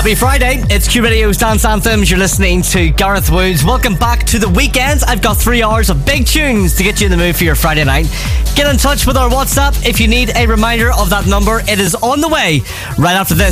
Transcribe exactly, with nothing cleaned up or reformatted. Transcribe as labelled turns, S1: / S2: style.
S1: Happy Friday, it's Q Radio's Dance Anthems. You're listening to Gareth Woods. Welcome back to the weekend. I've got three hours of big tunes to get you in the mood for your Friday night. Get in touch with our WhatsApp if you need a reminder of that number. It is on the way right after this.